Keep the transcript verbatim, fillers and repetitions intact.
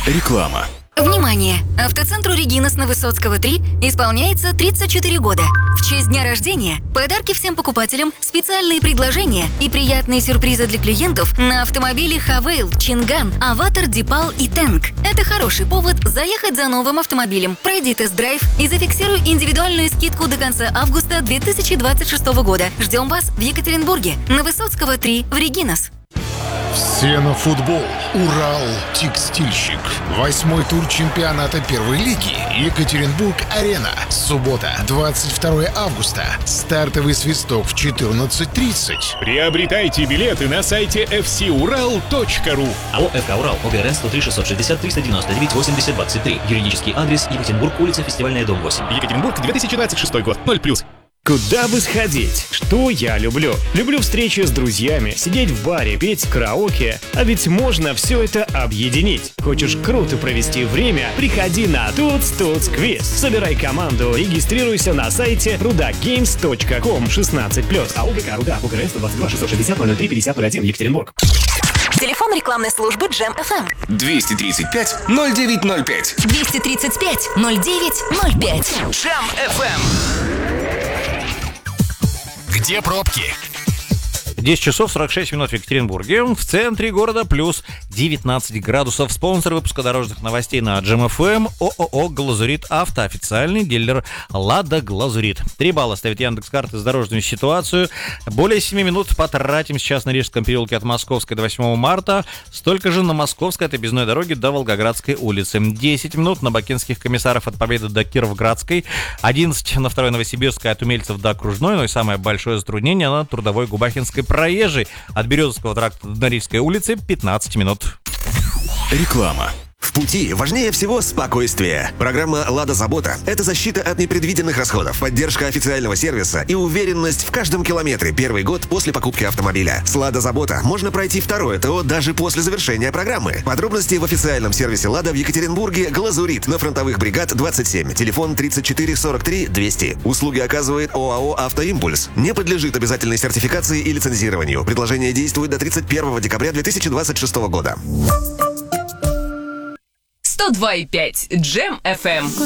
Реклама. Внимание! Автоцентру «Регинас» на Высоцкого, три исполняется тридцать четыре года. В честь дня рождения подарки всем покупателям, специальные предложения и приятные сюрпризы для клиентов на автомобили Хавейл, Чинган, Аватар, Дипал и Тэнк. Это хороший повод заехать за новым автомобилем. Пройди тест-драйв и зафиксируй индивидуальную скидку до конца августа две тысячи двадцать шестого года. Ждем вас в Екатеринбурге на Высоцкого, три в «Регинас». Все на футбол. Урал Текстильщик. Восьмой тур чемпионата первой лиги. Екатеринбург-Арена. Суббота, двадцать второго августа. Стартовый свисток в четырнадцать тридцать. Приобретайте билеты на сайте эф си урал точка ру. АО «ФК Урал», ОГРН сто три шестьсот шестьдесят триста девяносто девять восемьдесят двадцать три. Юридический адрес: Екатеринбург, улица Фестивальная, дом восемь. Екатеринбург, две тысячи двадцать шестой год. ноль плюс. Куда бы сходить? Что я люблю? Люблю встречи с друзьями, сидеть в баре, петь караоке. А ведь можно все это объединить. Хочешь круто провести время? Приходи на Туц Туц Квиз. Собирай команду, регистрируйся на сайте рудагеймс точка ком шестнадцать плюс. АО ГК «Руда», ОГРН сто двадцать два шестьсот шестьдесят ноль три пятьдесят ноль один, Екатеринбург. Телефон рекламной службы Джем эф эм. двести тридцать пять ноль девять ноль пять. двести тридцать пять ноль девять ноль пять. Джем эф эм. Где пробки? десять часов сорок шесть минут в Екатеринбурге. В центре города плюс девятнадцать градусов. Спонсор выпуска дорожных новостей на Джем эф эм ООО «Глазурит Авто», официальный дилер «Лада Глазурит». Три балла ставит Яндекс.Карты за дорожную ситуацию. Более семи минут потратим сейчас на Рижском переулке от Московской до восьмого марта. Столько же на Московской от объездной дороги до Волгоградской улицы. десять минут на Бакинских комиссаров от Победы до Кировградской. одиннадцать на второй Новосибирской от Умельцев до Окружной. Ну и самое большое затруднение на Трудовой Губахинской проезжей от Березовского тракта до Норильской улицы пятнадцать минут. Реклама. В пути важнее всего спокойствие. Программа «Лада Забота» — это защита от непредвиденных расходов, поддержка официального сервиса и уверенность в каждом километре первый год после покупки автомобиля. С «Лада Забота» можно пройти второе ТО даже после завершения программы. Подробности в официальном сервисе «Лада» в Екатеринбурге «Глазурит» на Фронтовых бригад двадцать семь, телефон тридцать четыре сорок три двести. Услуги оказывает ОАО «Автоимпульс». Не подлежит обязательной сертификации и лицензированию. Предложение действует до тридцать первого декабря две тысячи двадцать шестого года. сто два и пять Джем эф эм.